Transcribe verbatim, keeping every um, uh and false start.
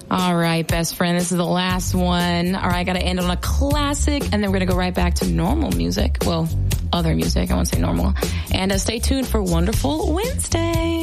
All right, best friend, this is the last one. All right, I got to end on a classic, and then we're going to go right back to normal music. Well, other music. I won't say normal. And uh, stay tuned for Wonderful Wednesday.